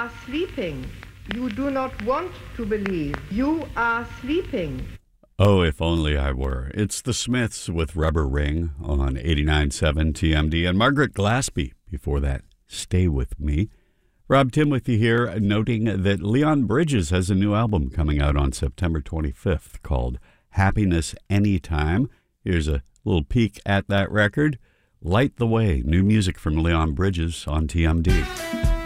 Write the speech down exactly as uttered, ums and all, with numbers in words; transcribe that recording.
are sleeping. You do not want to believe. You are sleeping. Oh, if only I were. It's the Smiths with Rubber Ring on eighty-nine point seven T M D, and Margaret Glaspie before that, Stay With Me. Rob Timothy here, noting that Leon Bridges has a new album coming out on September twenty-fifth called Happiness Anytime. Here's a little peek at that record. Light the Way, new music from Leon Bridges on T M D.